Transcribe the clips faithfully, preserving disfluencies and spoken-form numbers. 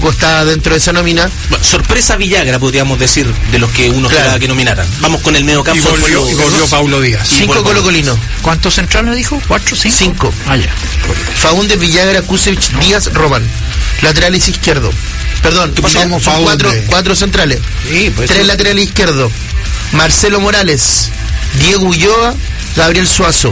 Curicó está dentro de esa nómina. Bueno, sorpresa Villagra, podríamos decir, de los que uno claro. esperaba que nominaran. Vamos con el mediocampo. Y volvió, y volvió Paulo Díaz. Cinco colocolinos. ¿Cuántos centrales dijo? ¿Cuatro, cinco? Cinco. Ah, ya. Faúndez, Villagra, Kusevich, no. Díaz, Román. Laterales izquierdo. Perdón, ¿qué pasó? son cuatro, cuatro centrales. Sí, pues Tres sí. laterales izquierdo. Marcelo Morales, Diego Ulloa, Gabriel Suazo.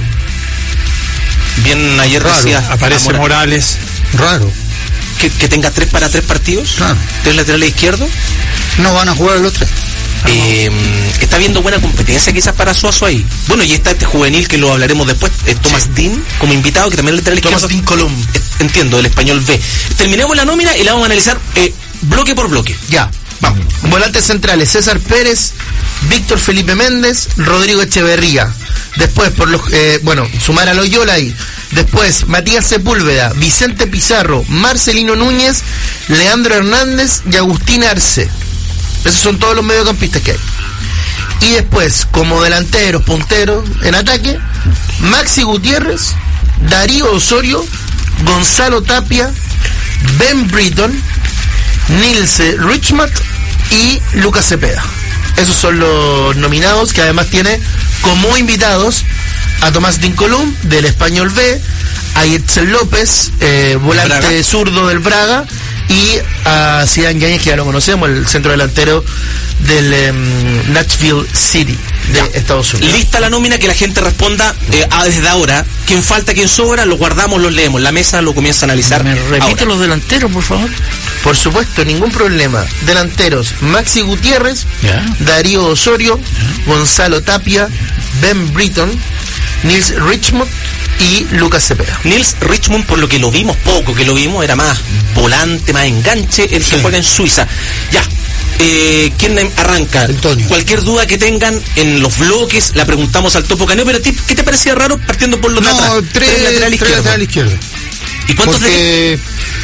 Bien, ayer Raro, decía aparece Amora, Morales, raro. que, que tenga tres para tres partidos, Claro. tres laterales izquierdos. No van a jugar los tres. Eh, está viendo buena competencia quizás para Suazo ahí. Bueno, y está este juvenil que lo hablaremos después, es Tomás sí. Dean, como invitado, que también es lateral izquierdo. Tomás Dean Colom. Entiendo, del español B. Terminemos la nómina y la vamos a analizar eh, bloque por bloque. Ya, vamos. Volantes centrales, César Pérez, Víctor Felipe Méndez, Rodrigo Echeverría. Después, por los, eh, bueno, sumar a Loyola ahí. Después, Matías Sepúlveda, Vicente Pizarro, Marcelino Núñez, Leandro Hernández y Agustín Arce. Esos son todos los mediocampistas que hay. Y después, como delanteros, punteros, en ataque, Maxi Gutiérrez, Darío Osorio, Gonzalo Tapia, Ben Britton, Nilce Richmond y Lucas Cepeda. Esos son los nominados, que además tiene como invitados a Tomás Dincolum del Español B, a Itzel López, eh, volante Braga. zurdo del Braga, y a Zidane Yáñez, que ya lo conocemos, el centro delantero del um, Nashville City de ya. Estados Unidos. Lista la nómina, que la gente responda eh, a desde ahora. ¿Quién falta, quién sobra? Lo guardamos, los leemos. La mesa lo comienza a analizar. ¿Me repite ahora. los delanteros, por favor? Por supuesto, ningún problema. Delanteros, Maxi Gutiérrez, Ya. Darío Osorio, ya. Gonzalo Tapia, Ben Britton, Nils Richmond y Lucas Cepeda. Nils Richmond, por lo que lo vimos, poco que lo vimos, era más volante, más enganche, el que sí. juega en Suiza. Ya, eh, ¿quién arranca? Antonio. Cualquier duda que tengan en los bloques, la preguntamos al Topo Caneo, pero ¿qué te parecía raro partiendo por los no, de atrás? Tres, tres lateral izquierdo. Lateral izquierdo. ¿Y cuántos Porque... de...?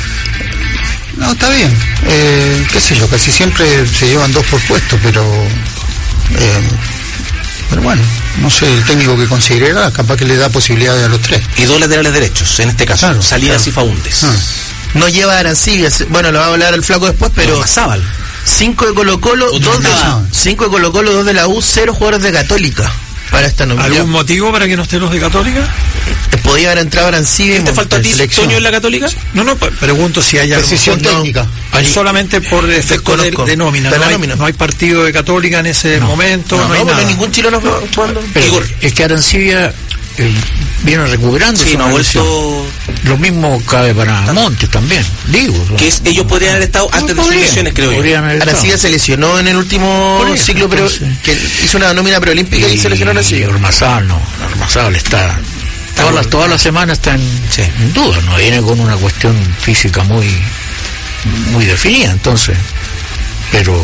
No, está bien. Eh, qué sé yo, casi siempre se llevan dos por puesto, pero... Eh, pero bueno, no sé, el técnico que considerará, capaz que le da posibilidades a los tres. Y dos laterales derechos, en este caso, claro, Salinas claro. y Faúndez. Ah. No lleva a Arancibia, bueno, lo va a hablar el flaco después, pero... Sábal. Cinco de Colo Colo, dos de, no. cinco de Colo Colo, dos de la U, cero jugadores de Católica para esta nominación. ¿Algún motivo para que no estén los de Católica? Podía haber entrado Arancibia. ¿Qué te faltó a ti, Toño, en la Católica? No, no, pregunto si hay decisión técnica. Hay solamente por efecto de, de nómina. De no, hay, nómina. no hay partido de Católica en ese no, momento. No, no, hay no nada. ningún chileno jugando. Pero Igor. Es que Arancibia eh, viene recuperando. Sí, no ha vuelto... Lo mismo cabe para Montes también, digo. Que es, ellos podrían haber estado antes no, de sus lesiones, creo yo. Arancibia se lesionó en el último eso, ciclo, pero entonces, que hizo una nómina preolímpica y, y se lesionó Arancibia. Ormazal, no, Ormazal está... Todas las, todas las semanas está en, sí. en duda, no viene con una cuestión física muy muy definida, entonces, pero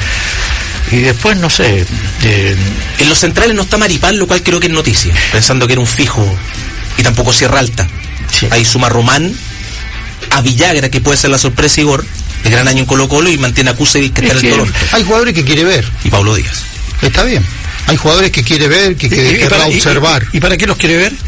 y después no sé, eh, en los centrales no está Maripán, lo cual creo que es noticia, pensando que era un fijo, y tampoco Sierra Alta. Sí. Ahí suma Román, a Villagra, que puede ser la sorpresa, Igor, de gran año en Colo Colo, y mantiene a Kusevich, que está en el dolor. Hay jugadores que quiere ver. Y Pablo Díaz. Está bien. Hay jugadores que quiere ver, que, que, que querrá observar. Y, y, ¿Y para qué los quiere ver?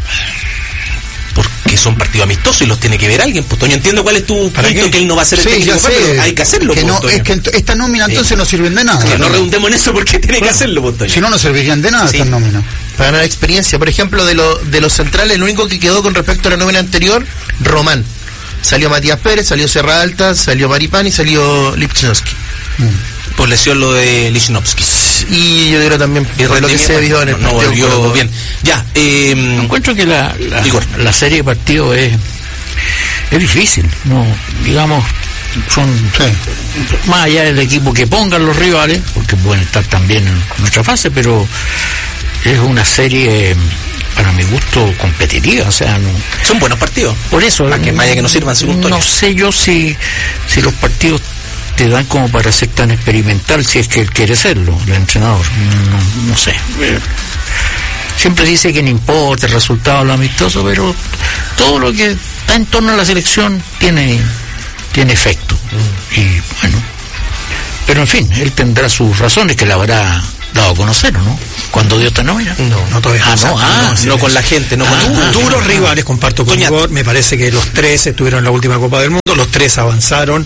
Porque son partidos amistosos y los tiene que ver alguien. Pues Toño, entiendo cuál es tu punto, qué? que él no va a ser el sí, técnico, sé, pero hay que hacerlo. Que pues, no, es que esta nómina entonces sí. no sirven de nada. Que no redundemos en eso porque tiene claro. que hacerlo. Pues, Toño. Si no, no servirían de nada sí. estas nóminas. Para ganar experiencia. Por ejemplo, de, lo, de los centrales, el único que quedó con respecto a la nómina anterior, Román. Salió Matías Pérez, salió Serra Alta, salió Maripán y salió Lipchinowski. Mm. Por lesión lo de Lichnowsky. Y yo creo también y por lo que se vio en el no, no volvió bien. Ya, eh, encuentro que la, la, la serie de partidos es es difícil, no, digamos, son sí. más allá del equipo que pongan los rivales, porque pueden estar también en nuestra fase, pero es una serie para mi gusto competitiva, o sea, no, son buenos partidos. Por eso, más que vaya que no sirvan según no sé yo si si los partidos te dan como para ser tan experimental, si es que él quiere serlo, el entrenador, no, no sé. Siempre dice que no importa el resultado, lo amistoso, pero todo lo que está en torno a la selección tiene tiene efecto. Mm. Y bueno, pero en fin, él tendrá sus razones que la habrá dado a conocer, ¿no? ¿Cuándo dio esta nómina? No, no todavía. Ah, no, ah, no, no con la gente, no con ah, tú. Duros rivales, comparto con Igor. Me parece que los tres estuvieron en la última Copa del Mundo, los tres avanzaron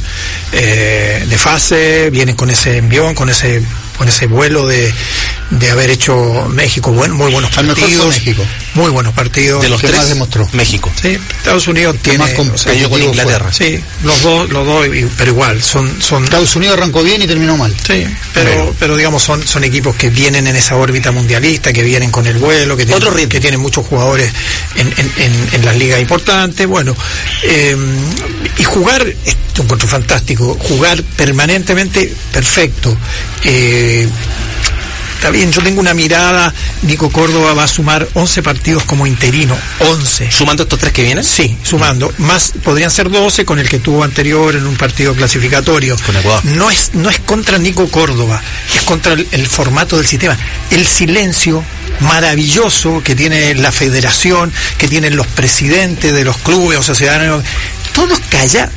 eh, de fase, vienen con ese envión, con ese con ese vuelo de, de haber hecho México buen, muy buenos partidos. México. Muy buenos partidos. De los que tres más demostró. México. Sí, Estados Unidos tiene más o sea, cayó con Inglaterra. Sí, los dos, los dos, pero igual, son, son Estados Unidos arrancó bien y terminó mal. Sí, pero, pero, pero digamos son, son equipos que vienen en esa órbita mundialista, que vienen con el vuelo, que tienen, que tienen muchos jugadores en, en, en, en las ligas importantes, bueno, eh, y jugar, es un encuentro fantástico, jugar permanentemente perfecto. Eh, Está bien, yo tengo una mirada, Nico Córdoba va a sumar once partidos como interino, once. ¿Sumando estos tres que vienen? Sí, sumando. Más, podrían ser doce con el que tuvo anterior en un partido clasificatorio. Con Ecuador. No es, no es contra Nico Córdoba, es contra el, el formato del sistema. El silencio maravilloso que tiene la federación, que tienen los presidentes de los clubes o sociedades, todos callados.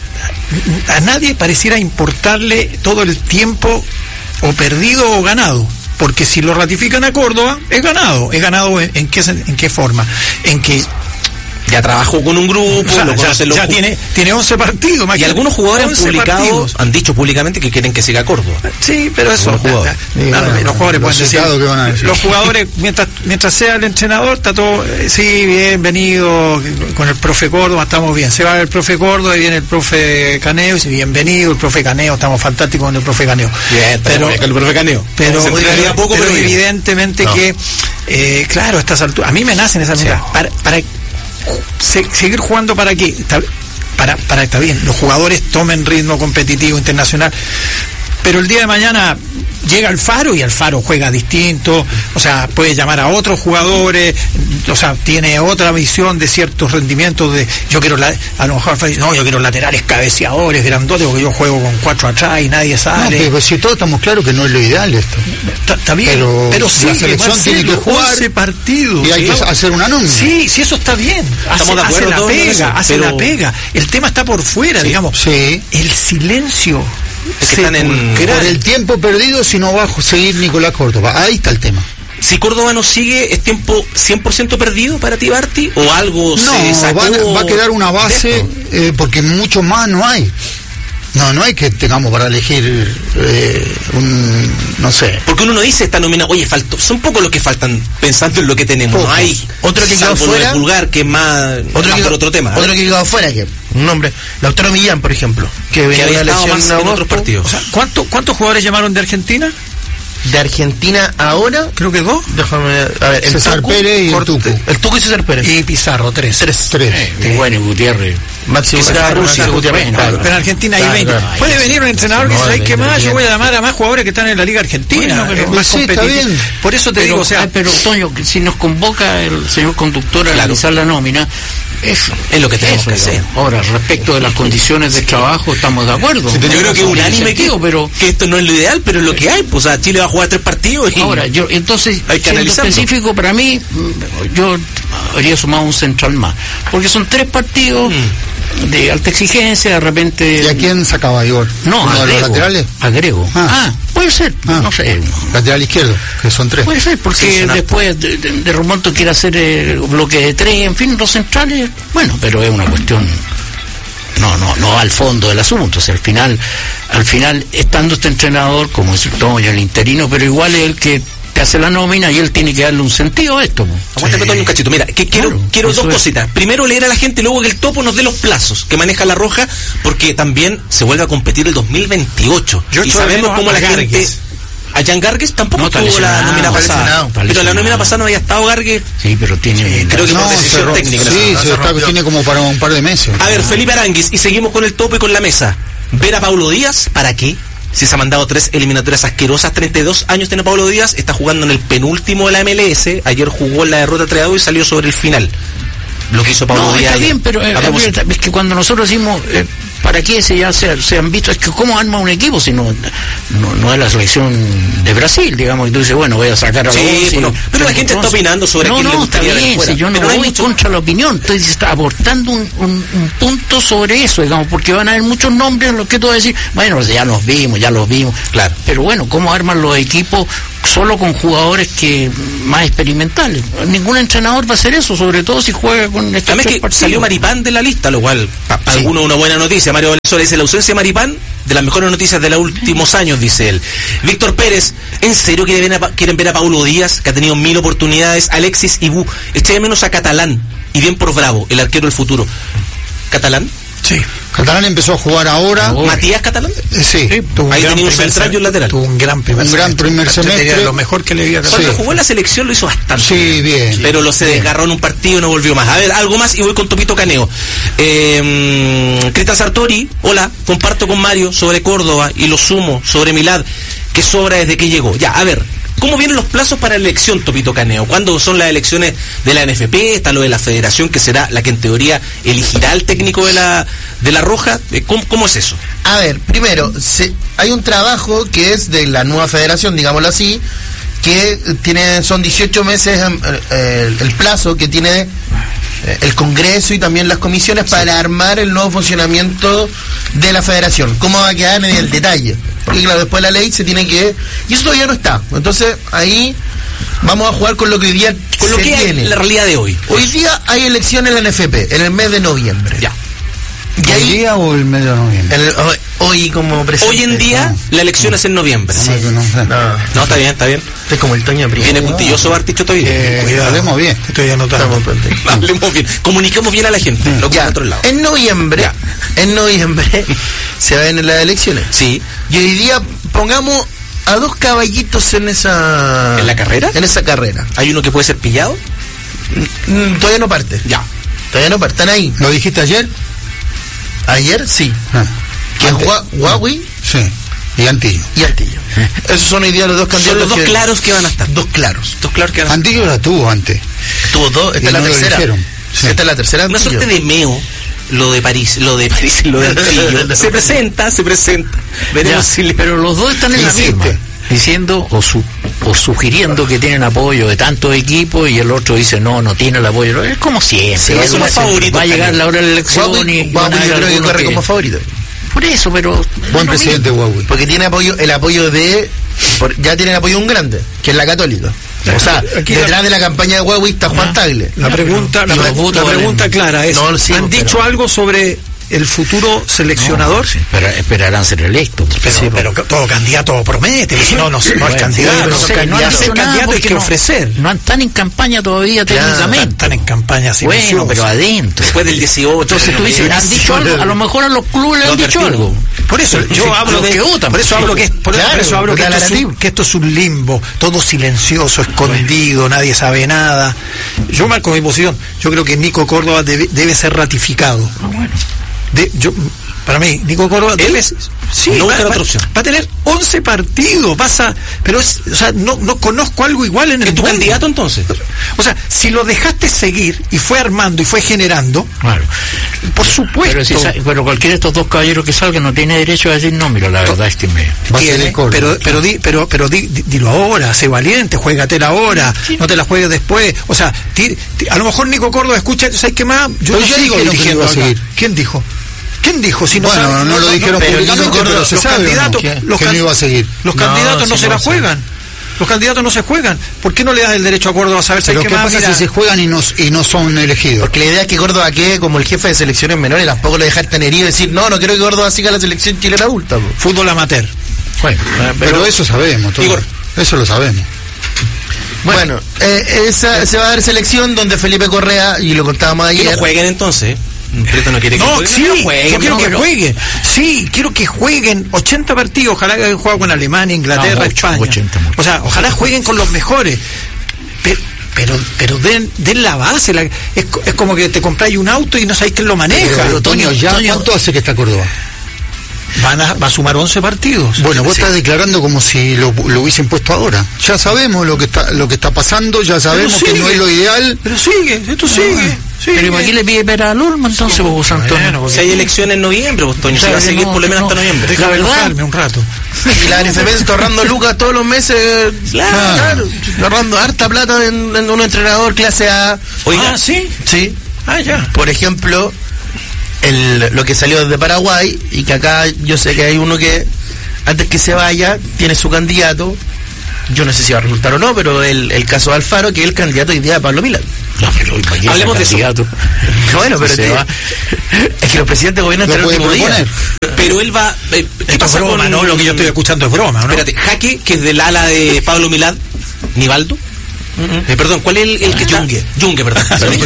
A nadie pareciera importarle todo el tiempo o perdido o ganado. Porque si lo ratifican a Córdoba, es ganado. ¿Es ganado en, en, qué, en qué forma? En que ya trabajó con un grupo, o sea, lo ya, ya tiene, tiene once partidos. Y algunos jugadores han publicado, partidos. han dicho públicamente que quieren que siga Córdoba. Sí, pero eso. Los jugadores, sí, bueno, los jugadores pueden decir, que van a decir. Los jugadores, mientras, mientras sea el entrenador, está todo, eh, sí, bienvenido, con el profe Córdoba, estamos bien. Se va el profe Córdoba y viene el profe Caneo, y dice, bienvenido, el profe Caneo, estamos fantásticos con el profe Caneo. Bien, pero el profe Caneo. Pero, pero, poco, pero, pero evidentemente no. que, eh, claro, a estas alturas, a mí me nacen esas miradas. Sí. Para, para Se, seguir jugando para qué está, para para está bien, los jugadores tomen ritmo competitivo internacional, pero el día de mañana llega Alfaro y Alfaro juega distinto, o sea, puede llamar a otros jugadores, o sea, tiene otra visión de ciertos rendimientos de, yo quiero, la, a lo mejor, no, yo quiero laterales cabeceadores, grandotes, porque yo juego con cuatro atrás y nadie sale. No, pero si todos estamos claros que no es lo ideal esto. Está bien, pero, pero sí, la selección tiene que jugar once partidos. Y hay que hacer una nómina. Sí, sí, eso está bien. Hace, Estamos de acuerdo hace la pega, eso, hace pero... la pega. El tema está por fuera, sí, digamos. Sí. El silencio. Es que están en... Por el tiempo perdido si no va a seguir Nicolás Córdoba. Ahí está el tema. Si Córdoba no sigue, ¿es tiempo cien por ciento perdido para ti, Barty? ¿O algo no, se sacó? Va, va a quedar una base eh, porque mucho más no hay. No, no hay que tengamos para elegir eh, un, no sé. Porque uno no dice esta nómina, oye, faltó, son pocos los que faltan pensando en lo que tenemos. Poco. No hay otro que quedó fuera, Pulgar, que es más, otro, más que, por otro tema. Otro que quedó fuera, que un nombre, Lautaro Millán, por ejemplo, que, que había estado más en otros partidos. O sea, ¿cuánto, ¿Cuántos jugadores llamaron de Argentina? De Argentina ahora, creo que dos. Déjame a ver, el César Tucu, Pérez y el Tucu. El Tucu y César Pérez. Y Pizarro, tres. Tres. Tres. Eh, bueno, y Gutiérrez. Máximo Rusia, Gutiérrez. Pero en Argentina hay veinte. Claro, puede venir un entrenador que dice, ¿qué más? Yo voy a llamar a más jugadores que están en la Liga Argentina. Bueno, pero, más sí, está bien. Por eso te pero, digo, o sea, pero Toño, si nos convoca el señor conductor a claro. analizar la nómina, eso es lo que tenemos eso, que hacer. Ahora, respecto de las condiciones de trabajo, estamos de acuerdo. Sí, yo creo que unánime sentido, que, pero que esto no es lo ideal, pero es lo que hay. Pues, o sea, Chile va a jugar tres partidos. Y ahora, yo, entonces, hay que siendo específico, para mí, yo habría sumado un central más. Porque son tres partidos mm. de alta exigencia, de repente. ¿Y a quién sacaba Igor? No, ¿Uno agrego, de los laterales? Agrego. Ah, ah puede ser, ah, no sé. Lateral izquierdo, que son tres. Puede ser, porque después de, de, de Remonto quiere hacer el bloque de tres, en fin, los centrales, bueno, pero es una cuestión. No, no, no al fondo del asunto. O sea, al final, al final, estando este entrenador, como es Toño, el interino, pero igual es el que te hace la nómina y él tiene que darle un sentido a esto. Aguántame, Toño, un cachito. Mira, que quiero, claro, quiero dos es. cositas. Primero, leer a la gente, luego que el topo nos dé los plazos que maneja la Roja, porque también se vuelve a competir el dos mil veintiocho. Yo y sabemos cómo la gente... Gargues. A Jan Gargues tampoco no, tuvo la nómina pasada. Pero la nómina pasada no había estado Gargues. Sí, pero tiene. Sí, creo que no, por decisión se técnica. Sí, se, se está, tiene como para un par de meses. A ver, Felipe Aranguis, y seguimos con el topo y con la mesa. ¿Ver a Paulo Díaz? ¿Para qué? Si se ha mandado tres eliminatorias asquerosas, treinta y dos años tiene Paulo Díaz, está jugando en el penúltimo de la M L S. Ayer jugó en la derrota tres a dos y salió sobre el final. Lo que hizo Paulo no, Díaz. Está bien, pero eh, es que cuando nosotros decimos. Eh, ¿Para qué se ya se, se han visto? Es que ¿cómo arma un equipo si no, no, no es la selección de Brasil, digamos? Y tú dices, bueno, voy a sacar a los sí, dos. Bueno, pero la gente está opinando sobre no, quién no, le gustaría está bien, si yo no pero voy mucho... contra la opinión, estoy está aportando un, un, un punto sobre eso, digamos, porque van a haber muchos nombres en los que tú vas a decir, bueno, ya los vimos, ya los vimos. Claro. Pero bueno, ¿cómo arman los equipos solo con jugadores que más experimentales. Ningún entrenador va a hacer eso, sobre todo si juega con estos También que partidos. Salió Maripán de la lista, lo cual para pa sí. algunos una buena noticia. Mario Valenzuela dice: la ausencia de Maripán, de las mejores noticias de los últimos años, dice él. Víctor Pérez: ¿en serio quieren ver a, quieren ver a Paulo Díaz, que ha tenido mil oportunidades? Alexis Ibú: eché de menos a Catalán, y bien por Bravo, el arquero del futuro. ¿Catalán? Sí. Catalán empezó a jugar ahora. Oh. ¿Matías Catalán? Sí. sí tuvo Ahí tenía un central y un lateral. Tuvo un gran primer un gran primer semestre. semestre. Lo mejor que le vi a Catalán. Cuando sí. jugó en la selección lo hizo bastante. Sí, bien. Pero lo se bien. desgarró en un partido y no volvió más. A ver, algo más y voy con Topito Caneo. Eh, Cristian Sartori: hola, comparto con Mario sobre Córdoba y lo sumo sobre Milad, que sobra desde que llegó. Ya, a ver. ¿Cómo vienen los plazos para la elección, Topito Caneo? ¿Cuándo son las elecciones de la N F P? Está lo de la federación, que será la que en teoría elegirá al técnico de la de la Roja. ¿Cómo, cómo es eso? A ver, primero, se, hay un trabajo que es de la nueva federación, digámoslo así, que tiene son dieciocho meses eh, el, el plazo que tiene eh, el Congreso y también las comisiones sí. para armar el nuevo funcionamiento de la federación. ¿Cómo va a quedar en el detalle? Porque claro, después la ley se tiene que... Y eso todavía no está. Entonces, ahí vamos a jugar con lo que hoy día con lo que tiene. Hay, la realidad de hoy. Hoy día hay elecciones en la N F P, en el mes de noviembre. Ya. ¿Y ¿Hoy día o el mes de noviembre? El, hoy, hoy como presidente. Hoy en día, no. la elección no. es en noviembre. Sí. No, no, no, no, está bien, está bien. Es como el Toño Primo. Tiene puntilloso Barticho todavía. Eh, hablemos bien. Estoy anotando. Hablemos bien. Comuniquemos bien a la gente. Mm. Lo que ya. otro lado. En noviembre, ya. en noviembre se ven las elecciones. Sí. Y hoy día pongamos a dos caballitos en esa... ¿En la carrera? En esa carrera. ¿Hay uno que puede ser pillado? Mm, todavía no parte. Ya. Todavía no parte. Están ahí. ¿Lo dijiste ayer? Ayer sí. Ah. Que es Huawei. Sí. Y Antillo. Y Antillo. Esos son hoy día los dos candidatos. Son los dos que... claros que van a estar. Dos claros. Dos claros que van a estar. Antillo la tuvo antes. Tuvo dos. Esta es la tercera. Sí. Esta es la tercera. Una suerte de meo. Lo de París, lo de París, lo de Antillo. se presenta, se presenta. Veremos ya, si le... Pero los dos están en la misma. Diciendo o, su, o sugiriendo que tienen apoyo de tantos equipos y el otro dice no, no tiene el apoyo. Es como siempre. Sí, va, somos favoritos, va a llegar la hora de la elección Huawei, y Huawei yo creo que corre que... como favorito. Por eso, pero... Buen presidente Huawei. Porque tiene apoyo, el apoyo de... Por, ya tiene el apoyo de un grande, que es la Católica. O sea, aquí detrás la, de la campaña de Huawei está Juan Tagle. La pregunta, la, la, la pregunta clara es, no, sí, ¿han pero... dicho algo sobre el futuro seleccionador? No, sí, pero esperarán ser electos. Pero, sí, pero todo candidato promete, si no, no, no bueno, es candidato. No, sé, no candidato, el candidato hay que no, ofrecer. No están en campaña todavía técnicamente. Están en campaña bueno, pero adentro. Después del dieciocho. Entonces tú dices, ¿han dicho algo? A lo mejor a los clubes le han dicho algo. Por eso yo sí, hablo de... Votan, por eso hablo que, por claro, eso hablo que, esto es un, que esto es un limbo, todo silencioso, escondido, bueno. Nadie sabe nada. Yo marco mi posición. Yo creo que Nico Córdoba debe, debe ser ratificado. Ah, bueno. De, yo, para mí, Nico Córdoba debe, sí, no va, va, va, va a tener once partidos, pasa, pero es, o sea, no, no conozco algo igual en el ¿Es tu mundo. candidato entonces? O sea, si lo dejaste seguir y fue armando y fue generando, claro. por supuesto. Pero, si pero cualquiera de estos dos caballeros que salgan no tiene derecho a decir no, mira, la verdad es que me... Tiene, pero, pero, di, pero, pero di, di, dilo ahora, sé valiente, juégatela ahora, sí. No te la juegues después. O sea, ti, ti, a lo mejor Nico Córdoba escucha, ¿sabes qué más? Yo pero no sigo dirigiendo a seguir. ¿Quién dijo? ¿Quién dijo? Si no bueno, sabe, no, no, no lo dijeron no, públicamente, pero, pero se los sabe candidatos, no, los que can, no iba a seguir. Los no, candidatos no, no se la juegan. Los candidatos no se juegan. ¿Por qué no le das el derecho a Córdoba a saber si hay que más? ¿Qué pasa mira? si se juegan y no, y no son elegidos? Porque la idea es que Córdoba quede como el jefe de selecciones menores, tampoco lo dejar tan herido y decir, no, no quiero que Córdoba siga la selección chilena adulta. Po. Fútbol amateur. Bueno, pero, pero eso sabemos, todo. Igor. Eso lo sabemos. Bueno, bueno eh, esa, se va a dar selección donde Felipe Correa, y lo contábamos ayer. Que no jueguen entonces. Preto no quiere que no, jueguen. Sí, no jueguen, yo quiero no, que pero... jueguen. Sí, quiero que jueguen ochenta partidos. Ojalá que hayan jugado con Alemania, Inglaterra, no, mucho, España. ochenta, o sea, ojalá jueguen con los mejores. Pero, pero, pero den, den la base. La, es, es como que te compráis un auto y no sabéis quién lo maneja. Pero, pero Toño, ya, Toño, ¿cuánto hace que está Córdoba? Van a, va a sumar once partidos. Bueno, vos sí. estás declarando como si lo, lo hubiesen puesto ahora. Ya sabemos lo que está lo que está pasando, ya sabemos sigue, que no es lo ideal. Pero sigue, esto no, sigue. Sí, pero ¿para qué le pide ver a Lulma entonces, sí, vos, Antonio? Bueno, si hay elecciones en noviembre, vos, Toño, se va a seguir no, por lo menos no, hasta noviembre. Déjame enojarme un rato. Y la N F P está ahorrando lucas todos los meses. Claro, claro. Ahorrando harta plata en, en un entrenador clase A. Oiga, ah, ¿sí? Sí. Ah, ya. Por ejemplo, el, lo que salió desde Paraguay, y que acá yo sé que hay uno que, antes que se vaya, tiene su candidato, yo no sé si va a resultar o no, pero el, el caso de Alfaro, que es el candidato hoy día de Pablo Milad. No, pero hablemos de eso. Bueno, pero te, es que los presidentes de gobierno están el último día. Pero él va. Eh, ¿Qué Esto pasa es broma, con, no? Lo que yo estoy escuchando es broma, ¿no? Espérate, Jaque, que es del ala de Pablo Milad, Nivaldo. Uh-huh. Eh, perdón, ¿cuál es el, el que está? Junge. Junge, perdón.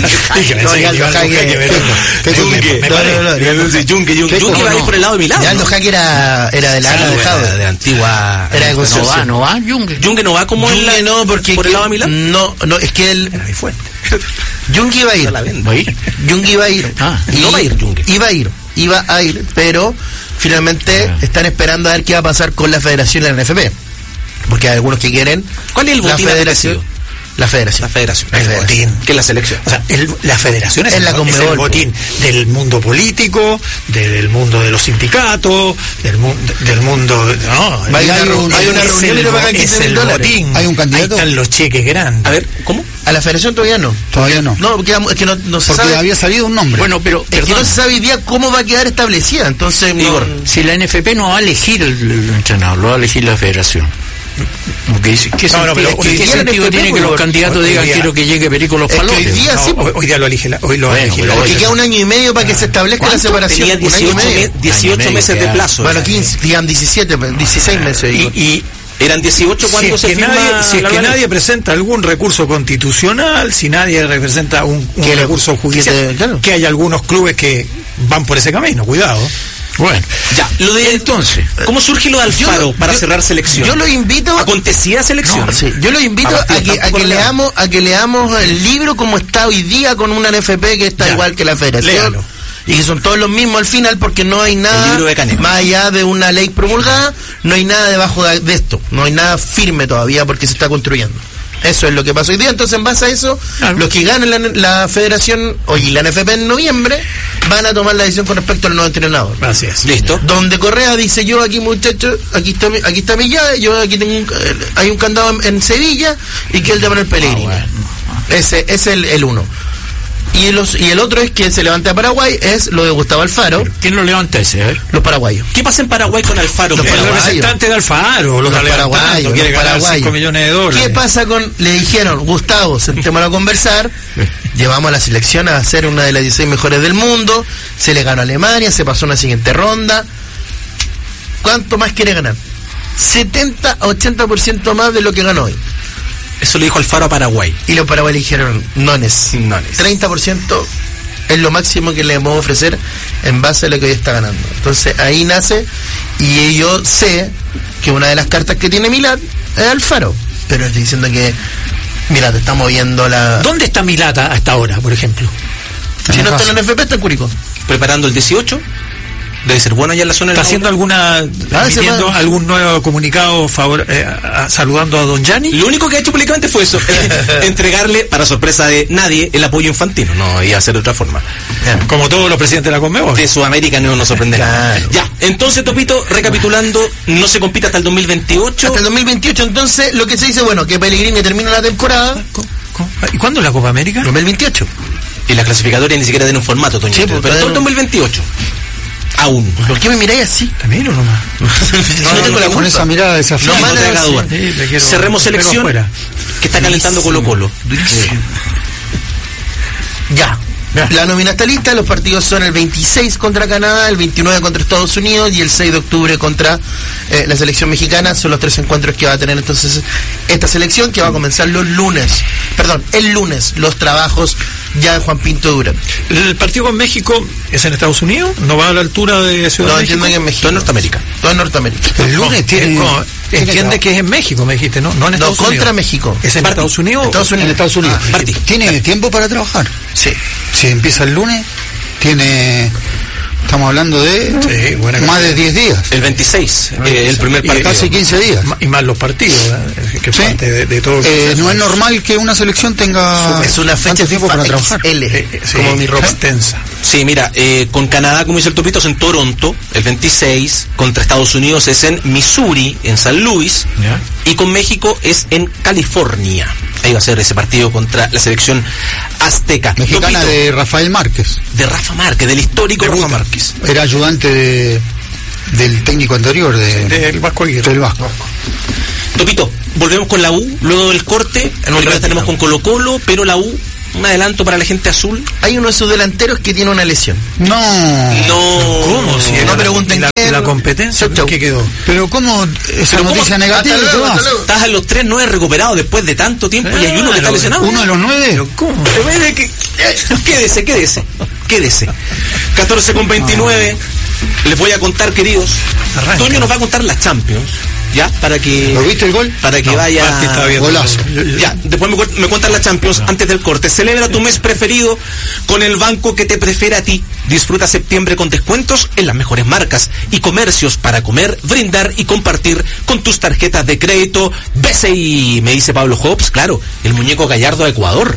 Junge, Junge va a ir por el lado de Milad. Nivaldo Jaque era era del ala de Jado, de la antigua. Era de no va, no va, Junge. Junge no va como Junge no, porque por el lado de Milad. No, no, es que él era mi fuente. Junge iba a ir. ¿Va a ir? Junge iba a ir. Ah, no va a ir Junge. Iba a ir, iba a ir, pero finalmente ah. están esperando a ver qué va a pasar con la federación y la N F P. Porque hay algunos que quieren. ¿Cuál es el botín? La federación. La federación. La federación. El el botín. Que es la selección. O sea, el, la federación es, es, el, la es el botín del mundo político, de, del mundo de los sindicatos, del, mu del mundo... No, hay, hay, un, hay una reunión y le pagan quince mil dólares. Botín. Hay un candidato. Ahí están los cheques grandes. A ver, ¿cómo? A la federación todavía no. Todavía no. No, porque es que no, no se porque sabe. había salido un nombre. Bueno, pero es que no se sabe hoy día cómo va a quedar establecida. Entonces, no, si la N F P no va a elegir el, el entrenador, lo va a elegir la federación. ¿Qué, qué no, no, pero ¿qué, ¿qué sentido tiene que los candidatos digan quiero que llegue Perico Los Palotes? Es que hoy día no, sí. Hoy, hoy día lo elige la, hoy lo bueno, elige la, porque queda un año y medio para que se establezca la separación. Tenía dieciocho, me, dieciocho meses de plazo. Bueno, quince, digan diecisiete, dieciséis meses. Y, y eran dieciocho cuando si es se que firma nadie, si es que nadie presenta algún recurso constitucional, si nadie representa un, un recurso judicial, que, te, claro. que hay algunos clubes que van por ese camino, cuidado. Bueno, ya, lo de entonces, ¿cómo surge lo de Alfaro yo, para yo, cerrar selección? Yo lo invito. ¿Acontecía selección? No, sí, yo lo invito a, a que, a que leamos, a que leamos el libro como está hoy día con una N F P que está ya, igual que la Federación. Léalo. Y que son todos los mismos al final porque no hay nada más allá de una ley promulgada, no hay nada debajo de, de esto, no hay nada firme todavía porque se está construyendo. Eso es lo que pasó hoy día. Entonces, en base a eso, claro, los que ganen la, la federación, oye, la N F P en noviembre, van a tomar la decisión con respecto al nuevo entrenador. Así es. Listo. Donde Correa dice, yo aquí, muchachos, aquí está mi, aquí está mi llave, yo aquí tengo un, hay un candado en, en Sevilla, y que él de poner Pellegrini. Ah, bueno. Ese, ese es el, el uno. Y, los, y el otro es que se levanta a Paraguay, es lo de Gustavo Alfaro. ¿Quién lo levanta ese? A ver. Los paraguayos. ¿Qué pasa en Paraguay con Alfaro? Los el representante de Alfaro, los, los paraguayos, quiere ganar cinco millones de dólares. ¿Qué pasa con, le dijeron, Gustavo, sentémonos a conversar, llevamos a la selección a ser una de las dieciséis mejores del mundo, se le ganó a Alemania, se pasó a una siguiente ronda. ¿Cuánto más quiere ganar? setenta a ochenta por ciento más de lo que ganó hoy. Eso le dijo Alfaro a Paraguay. Y los paraguayos dijeron, nones. nones. treinta por ciento es lo máximo que le podemos ofrecer en base a lo que hoy está ganando. Entonces ahí nace, y yo sé que una de las cartas que tiene Milad es Alfaro. Pero estoy diciendo que, mira, te está moviendo la... ¿Dónde está Milata hasta ahora, por ejemplo? Si no está en la N F P, está en Curicó. Preparando el dieciocho. Debe ser bueno allá en la zona. ¿Está haciendo alguna, ah, emitiendo algún nuevo comunicado favor, eh, a, a, saludando a Don Gianni? Lo único que ha hecho públicamente fue eso, entregarle, para sorpresa de nadie, el apoyo infantino. No iba a ser de otra forma. Yeah. Como todos los presidentes de la Conmebol. De Sudamérica no nos sorprende. Claro. Ya, entonces, Topito, recapitulando, no se compite hasta el dos mil veintiocho. Hasta el dos mil veintiocho, entonces, lo que se dice, bueno, que Pellegrini termina la temporada. ¿Y cuándo es la Copa América? dos mil veintiocho. Y la clasificatoria ni siquiera tiene un formato, Toño. Sí, pero todo el dos mil veintiocho. Aún. ¿Por qué me miráis así? También o nomás. No, no, no tengo la con esa mirada desafiante. No, no te haga duda. Sí, quiero, Cerremos selección que está calentando Colo Colo. Ya. Ya. La nómina está lista, los partidos son el veintiséis contra Canadá, el veintinueve contra Estados Unidos y el seis de octubre contra eh, la selección mexicana. Son los tres encuentros que va a tener entonces esta selección, que va a comenzar los lunes, perdón, el lunes, los trabajos ya de Juan Pinto Durán. ¿El partido con México es en Estados Unidos? ¿No va a la altura de Ciudad no, de México? No, entiendo que en México. Todo en Norteamérica. Todo en Norteamérica. El lunes tiene... No, entiende que es en México, me dijiste, ¿no? No en Estados no, Unidos. contra México. ¿Es en Party. Estados Unidos? Estados Unidos. En Estados Unidos. Ah, ¿Tiene tiempo para trabajar? Sí. Si empieza el lunes, tiene... Estamos hablando de sí, buena más de diez días. El veintiséis, eh, el primer partido. Casi quince días. Y más los partidos, ¿eh? Que sí. parte de, de todo. Eh, no es normal que una selección tenga es una fecha tiempo para trabajar. L, eh, eh, sí, como mi ropa extensa. Sí, mira, eh, con Canadá, como dice el Topito, es en Toronto, el veintiséis. Contra Estados Unidos es en Missouri, en San Luis. ¿Ya? Y con México es en California. Ahí va a ser ese partido contra la selección azteca. Mexicana Topito, de Rafael Márquez. De Rafa Márquez, del histórico Rafa Márquez. Era ayudante de, del técnico anterior, de, del Vasco Aguirre. Del Vasco. Topito, volvemos con la U, luego del corte, en realidad tenemos con Colo Colo, pero la U, un adelanto para la gente azul. Hay uno de sus delanteros que tiene una lesión. No. No. ¿Cómo? Si no pregunten la, qué. La competencia, ¿qué quedó? Pero ¿cómo esa Pero noticia ¿cómo? negativa? Hasta luego, ¿qué hasta vas? luego. Estás a los tres nueve recuperados después de tanto tiempo y hay uno que está lesionado. ¿Uno de los nueve? ¿Cómo? Quédese, quédese, quédese. catorce con veintinueve. Les voy a contar, queridos. Arranca. Toño nos va a contar las Champions. ¿Ya? Para que. ¿Lo viste el gol? Para que No, vaya. Marti está viendo. Golazo. Ya, después me, cu- me cuentan la Champions no. antes del corte. Celebra tu mes preferido con el banco que te prefiere a ti. Disfruta septiembre con descuentos en las mejores marcas y comercios para comer, brindar y compartir con tus tarjetas de crédito B C I. Me dice Pablo Hobbs, claro, el muñeco Gallardo de Ecuador.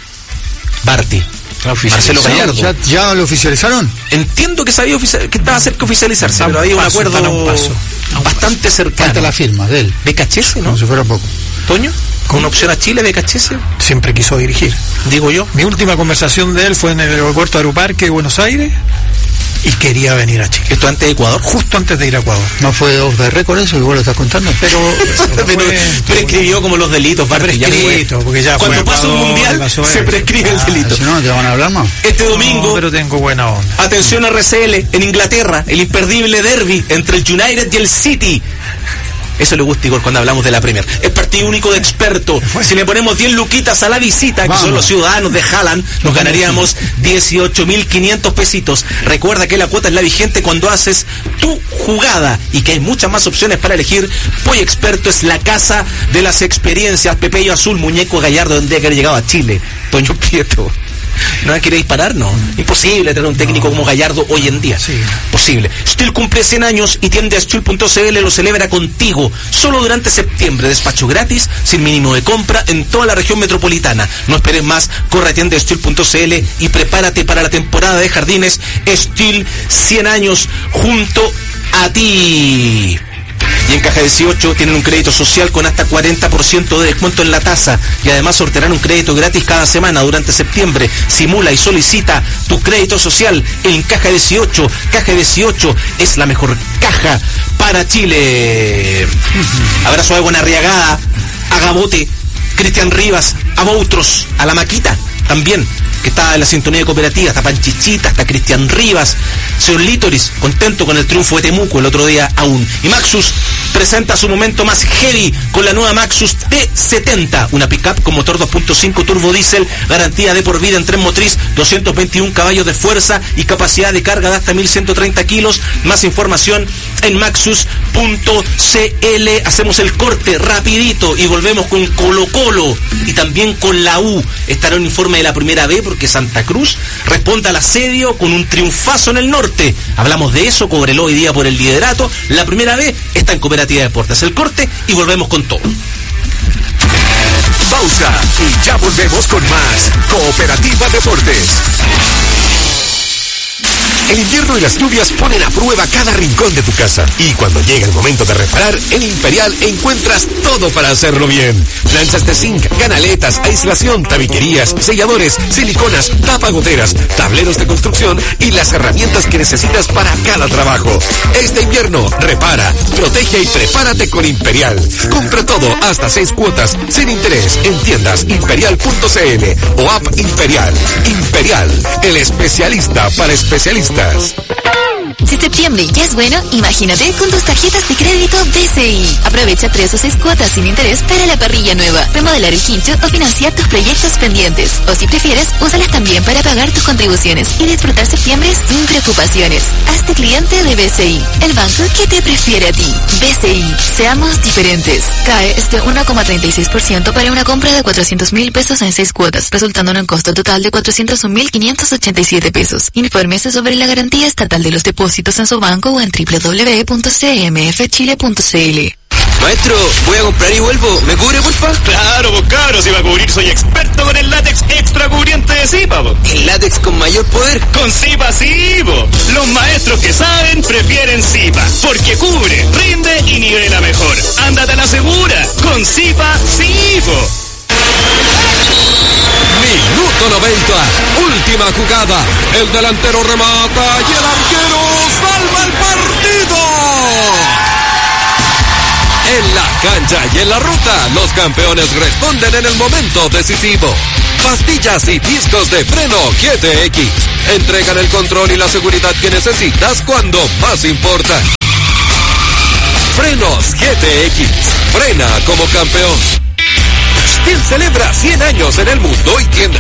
Barty. Marcelo Gallardo. ¿Ya, ¿Ya lo oficializaron? Entiendo que sabía oficial, que estaba cerca de oficializarse, Está pero un había un paso, acuerdo está a un paso. A un bastante cercano. Falta la firma de él. Becachese, ¿no? Como si fuera poco. Toño, con una opción a Chile, Becachese, Siempre quiso dirigir. digo yo. Mi última conversación de él fue en el aeropuerto de Aeroparque de Buenos Aires y quería venir a Chile. Esto antes de Ecuador. Justo antes de ir a Ecuador. ¿No fue off the record eso que vos lo estás contando? Pero, Pero prescribió como los delitos, Barty, ya prescrito, fue. porque ya Cuando fue pasa un Ecuador, mundial, pasó se eso. prescribe el Ah, delito. Si no, no te van a hablar más. Este domingo, No, pero tengo buena onda. atención a R C L, en Inglaterra, el imperdible derby entre el United y el City. Eso le gusta, Igor, cuando hablamos de la Premier. Es partido único de experto. Si le ponemos diez luquitas a la visita, que Vamos. son los ciudadanos de Haaland, nos ganaríamos dieciocho mil quinientos pesitos. Recuerda que la cuota es la vigente cuando haces tu jugada y que hay muchas más opciones para elegir. Pollo Experto es la casa de las experiencias. Pepeyo Azul, muñeco Gallardo, tendría que haber llegado a Chile. Toño Prieto. ¿No quiere disparar? No. Imposible tener un técnico como Gallardo hoy en día. Sí. Posible. Stihl cumple cien años y tiende a Stihl punto c l lo celebra contigo. Solo durante septiembre. Despacho gratis, sin mínimo de compra, en toda la región metropolitana. No esperes más. Corre a tienda Stihl punto c l y prepárate para la temporada de jardines. Stihl, cien años junto a ti. Y en Caja dieciocho tienen un crédito social con hasta cuarenta por ciento de descuento en la tasa y además sortearán un crédito gratis cada semana durante septiembre. Simula y solicita tu crédito social en Caja dieciocho. Caja dieciocho es la mejor caja para Chile. Abrazo a Buenarriagada, a Gabote, Cristian Rivas, a Boutros, a La Maquita también, que está en la sintonía de cooperativa, está Panchichita, está Cristian Rivas, señor Lítoris, contento con el triunfo de Temuco el otro día aún. Y Maxus presenta su momento más heavy con la nueva Maxus T setenta, una pickup con motor dos punto cinco turbo diésel, garantía de por vida en tren motriz, doscientos veintiún caballos de fuerza y capacidad de carga de hasta mil ciento treinta kilos. Más información en maxus punto c l. Hacemos el corte rapidito y volvemos con Colo Colo y también con la U. Estará un informe de la primera B porque Santa Cruz responde al asedio con un triunfazo en el norte. Hablamos de eso, Cobreloa hoy día por el liderato. La primera B está en Cooperativa de Deportes. El corte y volvemos con todo. Pausa y ya volvemos con más Cooperativa Deportes. El invierno y las lluvias ponen a prueba cada rincón de tu casa. Y cuando llega el momento de reparar, en Imperial encuentras todo para hacerlo bien. Planchas de zinc, canaletas, aislación, tabiquerías, selladores, siliconas, tapagoteras, tableros de construcción y las herramientas que necesitas para cada trabajo. Este invierno, repara, protege y prepárate con Imperial. Compra todo hasta seis cuotas, sin interés, en tiendas imperial punto c l o app Imperial. Imperial, el especialista para especialistas. Si septiembre ya es bueno, imagínate con tus tarjetas de crédito B C I. Aprovecha tres o seis cuotas sin interés para la parrilla nueva, remodelar el quincho o financiar tus proyectos pendientes. O si prefieres, úsalas también para pagar tus contribuciones y disfrutar septiembre sin preocupaciones. Hazte cliente de B C I, el banco que te prefiere a ti. B C I, seamos diferentes. C A E es de uno coma treinta y seis por ciento para una compra de cuatrocientos mil pesos en seis cuotas, resultando en un costo total de cuatrocientos un mil quinientos ochenta y siete pesos. Infórmese sobre la garantía estatal de los depósitos en su banco o en doble u doble u doble u punto c m f chile punto c l. Maestro, voy a comprar y vuelvo. ¿Me cubre, porfa? Claro, pues cabro, si va a cubrir soy experto con el látex extra cubriente de Zipa, po. ¿El látex con mayor poder? Con Zipa sí, po. Los maestros que saben prefieren Zipa, porque cubre, rinde y nivela mejor. Ándate a la segura, con Zipa sí, po. Minuto noventa, última jugada. El delantero remata y el arquero salva el partido. En la cancha y en la ruta, los campeones responden en el momento decisivo. Pastillas y discos de freno G T X entregan el control y la seguridad que necesitas cuando más importa. Frenos G T X. Frena como campeón. Stihl celebra cien años en el mundo y tienda